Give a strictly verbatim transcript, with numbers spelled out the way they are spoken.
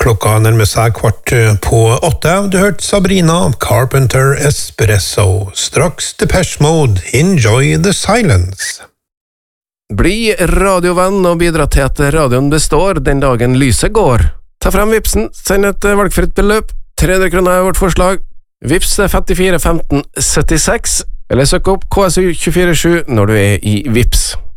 Klokka nærmer seg kvart på åtte. Du hørte Sabrina Carpenter Espresso. Straks Depeche Mode, Enjoy the Silence. Bli radiovenn og bidra til at radioen består den dagen lyset går. Ta frem Vipsen, send et valgfritt beløp. tre hundre kroner er vårt forslag. Vips femtifire femten syttiseks, eller søk opp K S U to fire sju når du er i Vips.